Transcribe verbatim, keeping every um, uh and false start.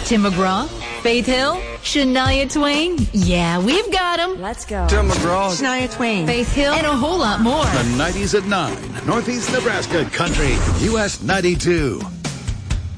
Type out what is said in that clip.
Tim McGraw, Faith Hill, Shania Twain. Yeah, we've got them. Let's go. Tim McGraw, Shania Twain, Faith Hill, and a whole lot more. The nineties at nine. Northeast Nebraska Country. U S ninety-two.